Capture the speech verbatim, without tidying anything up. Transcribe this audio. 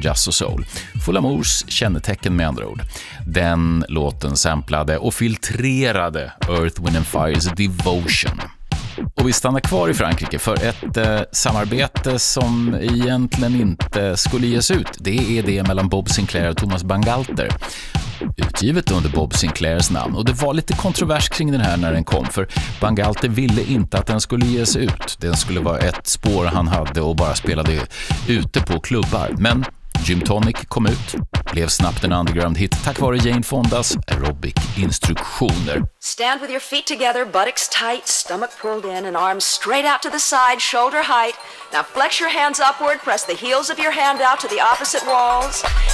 jazz och soul. Full Amours kännetecken med andra ord. Den låten samplade och filtrerade Earth, Wind and Fire's Devotion. Och vi stannar kvar i Frankrike för ett eh, samarbete som egentligen inte skulle ges ut. Det är det mellan Bob Sinclair och Thomas Bangalter. Utgivet under Bob Sinclairs namn. Och det var lite kontrovers kring den här när den kom. För Bangalter ville inte att den skulle ges ut. Den skulle vara ett spår han hade och bara spelade ute på klubbar. Men Gym Tonic kom ut, blev snabbt en underground-hit tack vare Jane Fondas aerobic-instruktioner. Stand with your feet together, buttocks tight, stomach pulled in and arms straight out to the side, shoulder height. Now flex your hands upward, press the heels of your hand out to the opposite walls.